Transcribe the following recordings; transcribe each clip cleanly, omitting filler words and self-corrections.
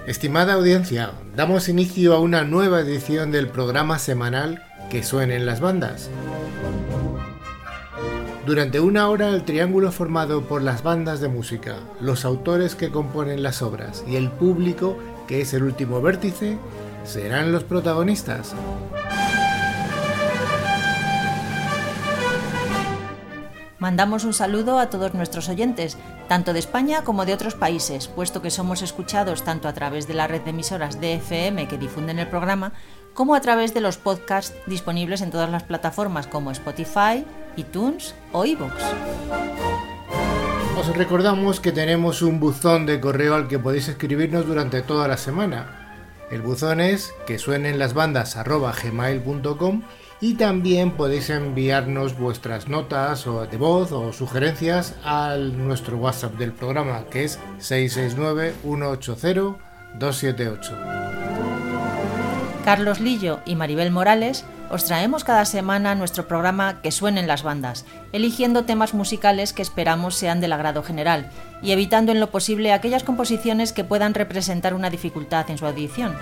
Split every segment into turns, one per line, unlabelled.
Estimada audiencia, damos inicio a una nueva edición del programa semanal Que suenen las bandas. Durante una hora el triángulo formado por las bandas de música, los autores que componen las obras y el público, que es el último vértice, serán los protagonistas.
Mandamos un saludo a todos nuestros oyentes, tanto de España como de otros países, puesto que somos escuchados tanto a través de la red de emisoras de FM que difunden el programa, como a través de los podcasts disponibles en todas las plataformas como Spotify, iTunes o iVoox.
Os recordamos que tenemos un buzón de correo al que podéis escribirnos durante toda la semana. El buzón es quesuenenlasbandas@gmail.com y también podéis enviarnos vuestras notas o de voz o sugerencias a nuestro WhatsApp del programa, que es 669-180-278.
Carlos Lillo y Maribel Morales os traemos cada semana nuestro programa Que suenen las bandas, eligiendo temas musicales que esperamos sean del agrado general y evitando en lo posible aquellas composiciones que puedan representar una dificultad en su audición.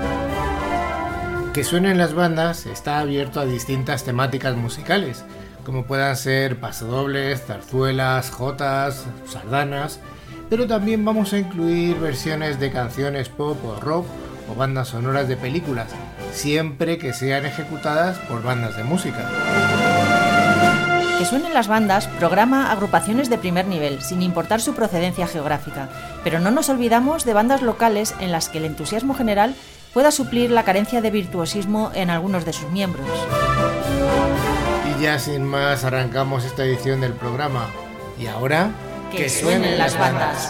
Que suenen las bandas está abierto a distintas temáticas musicales, como puedan ser pasodobles, zarzuelas, jotas, sardanas, pero también vamos a incluir versiones de canciones pop o rock o bandas sonoras de películas, siempre que sean ejecutadas por bandas de música.
Que suenen las bandas programa agrupaciones de primer nivel, sin importar su procedencia geográfica, pero no nos olvidamos de bandas locales en las que el entusiasmo general pueda suplir la carencia de virtuosismo en algunos de sus miembros.
Y ya sin más arrancamos esta edición del programa. Y ahora,
que suenen las bandas.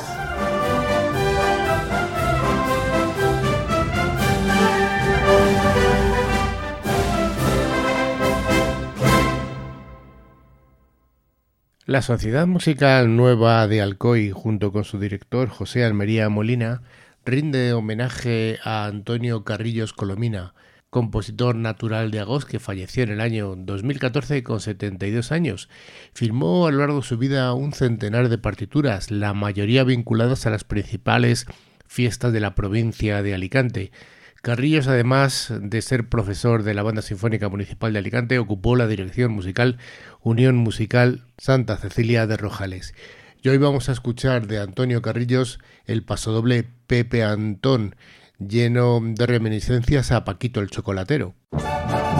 La Sociedad Musical Nueva de Alcoy, junto con su director José Almería Molina, rinde homenaje a Antonio Carrillos Colomina, compositor natural de Agós que falleció en el año 2014 con 72 años. Firmó a lo largo de su vida un centenar de partituras, la mayoría vinculadas a las principales fiestas de la provincia de Alicante. Carrillos, además de ser profesor de la Banda Sinfónica Municipal de Alicante, ocupó la dirección musical Unión Musical Santa Cecilia de Rojales. Y hoy vamos a escuchar de Antonio Carrillos el pasodoble Pepe Antón, lleno de reminiscencias a Paquito el Chocolatero.